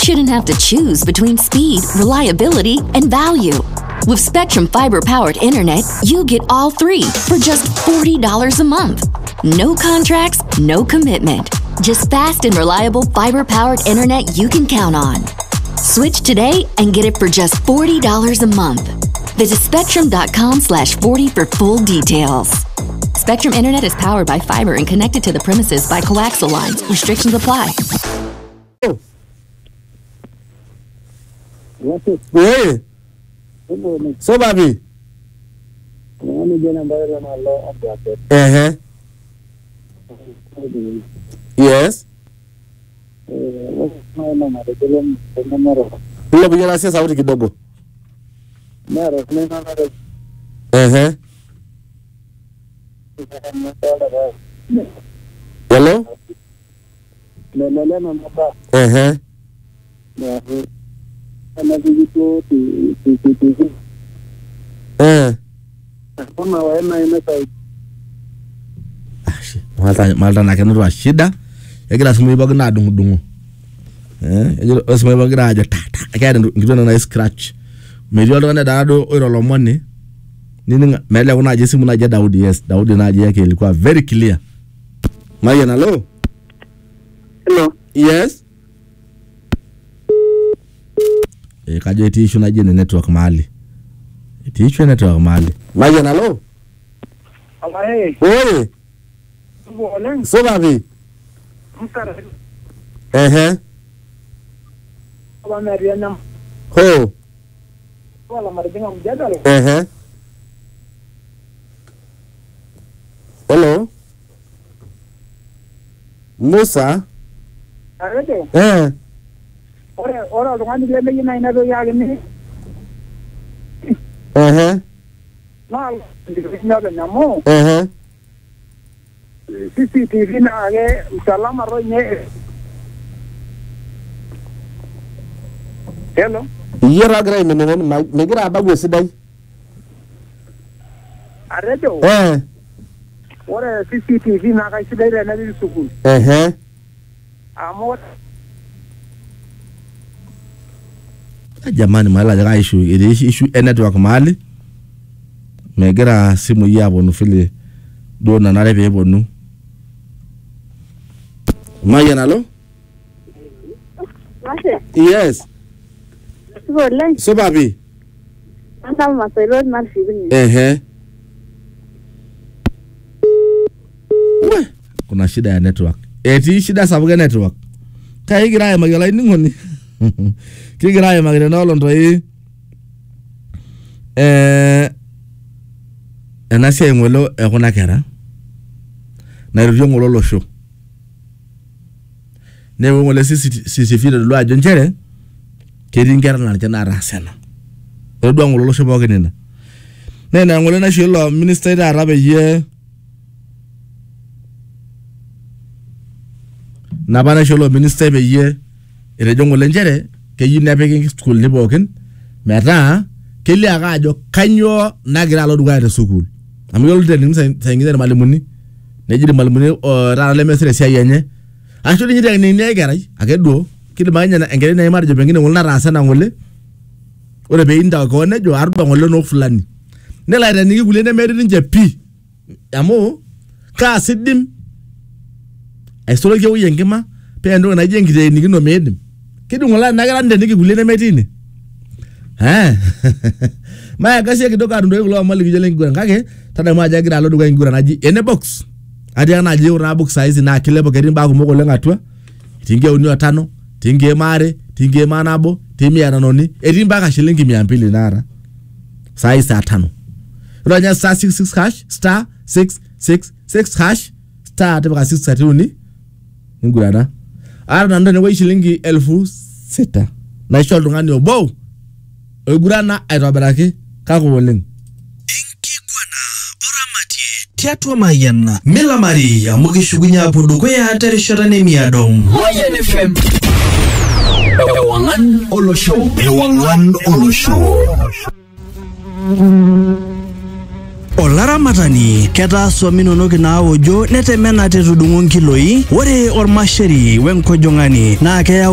shouldn't have to choose between speed, reliability, and value. With Spectrum Fiber-powered internet, you get all three for just $40 a month. No contracts, no commitment. Just fast and reliable fiber-powered internet you can count on. Switch today and get it for just $40 a month. Visit spectrum.com/40 for full details. Spectrum Internet is powered by fiber and connected to the premises by coaxial lines. Restrictions apply. Oui. So, baby. Yes. Hello, gracias sauti kidogo. Hello? Malta na kenu shida. Yagira simu ibaga na dungu. Yagira simu ibaga aja ta. Akaya ngidona na scratch. Medio ndo na dado oiro money. Nini mele kuna aje simu na aje Daudi. Yes, Daudi na aje yake ilikuwa very clear. Maya na hello. Hello. Yes. Kaje issue na je network mahali. Issue network mahali. Maya na hello. Hey. Oi. So baby. Ho. Hello. Musa. Ora ngani le mena ina do ya gni. Na na mo. CCTV na age salama ro nye. Hello. Yera gra me gra bagwe sidai. Aredo. Ora CCTV na ga sidai na di sukul. Amo jamani mala jaga issue network mali. Me gra simu yabo no fili do na rebe bonu. Maya nalo? Yes. So baby. Anda masero marfibini. Kuna shida ya network. Eti shida sabuga network. Kai gira magala ingoni. Kigira magala nolo ndo enasia ngolo ekuna kera. Na review ngolo lo show. Newe ngole CCTV lo ajo njere kedingera na jana rasena edo ngolo lo shobo kenena nena ngolo na shilo minister da arabe ye na bana shilo minister be ye ere jongo lenjere ke yine peke school ni boken meta kele aga ajo kanyo nagira lo duga de school am yolo de ni sangide malimuni nejidi malimuni ra le mesre sia yenye actually nyide ni garai akedo kile manya na engene na imar jo bengine ngolna rasa na ngole ore be inda ko ne jo arba ngole no fulani ne la da ni gule ne meri nje pi amo ka sidim ai solo ke uyengima pe ndo na jengide ni no medim kidu ngola na gara nde ni gule ne metini maya kasi kidoka ndo ngulo mali gele ngura ngake tada ma jagira lo duga ngura naji ene box adi ana je ura box size na kilebo kerin ba ko moko lenga twa tinge unyo 5 tinge mare tinge manabo timi ana noni eri mpaka shilingi 200 nara size 5 ronya *66 hash *666 hash * tebaka 630 ngurana ara ndo ne we shilingi 1000 na shol ngani obo ogurana aitoberaki kako woleng Tiatwa Mayana Mela Maria mugishugunya poduko ya terishara ne miadong Mayan FM Ewangan Olo Show Olara matani keta swaminonoki na ojo netemena tetudungo nkiloi ore ormasheri wenkojongani na keya